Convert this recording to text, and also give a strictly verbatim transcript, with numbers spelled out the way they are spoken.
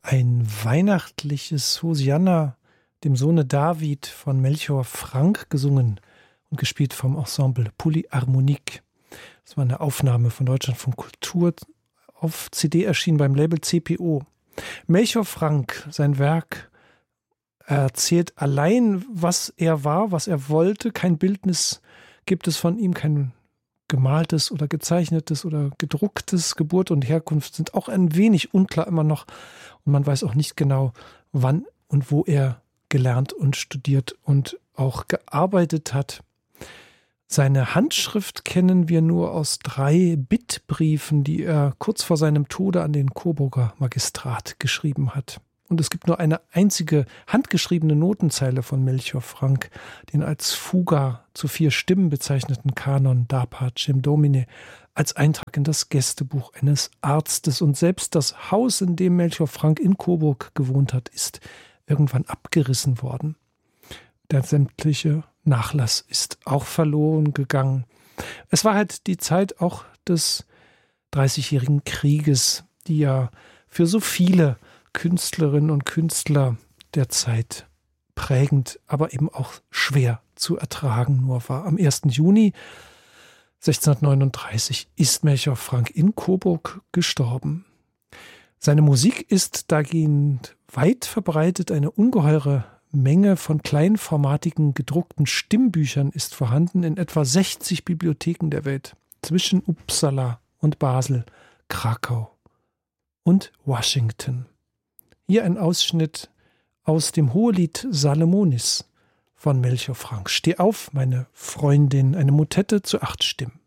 Ein weihnachtliches Hosianna dem Sohne David von Melchior Frank, gesungen und gespielt vom Ensemble Polyharmonique. Das war eine Aufnahme von Deutschlandfunk Kultur, auf C D erschienen beim Label C P O. Melchior Frank, sein Werk, erzählt allein, was er war, was er wollte. Kein Bildnis gibt es von ihm, kein gemaltes oder gezeichnetes oder gedrucktes. Geburt und Herkunft sind auch ein wenig unklar immer noch. Und man weiß auch nicht genau, wann und wo er gelernt und studiert und auch gearbeitet hat. Seine Handschrift kennen wir nur aus drei Bittbriefen, die er kurz vor seinem Tode an den Coburger Magistrat geschrieben hat. Und es gibt nur eine einzige handgeschriebene Notenzeile von Melchior Frank, den als Fuga zu vier Stimmen bezeichneten Kanon Da Pacem Domine, als Eintrag in das Gästebuch eines Arztes. Und selbst das Haus, in dem Melchior Frank in Coburg gewohnt hat, ist irgendwann abgerissen worden. Der sämtliche Nachlass ist auch verloren gegangen. Es war halt die Zeit auch des Dreißigjährigen Krieges, die ja für so viele Künstlerinnen und Künstler der Zeit prägend, aber eben auch schwer zu ertragen nur war. Am ersten Juni sechzehnhundertneununddreißig ist Melchior Frank in Coburg gestorben. Seine Musik ist dahingehend weit verbreitet. Eine ungeheure Menge von kleinformatigen gedruckten Stimmbüchern ist vorhanden in etwa sechzig Bibliotheken der Welt, zwischen Uppsala und Basel, Krakau und Washington. Hier ein Ausschnitt aus dem Hohelied Salomonis von Melchior Frank. Steh auf, meine Freundin, eine Motette zu acht Stimmen.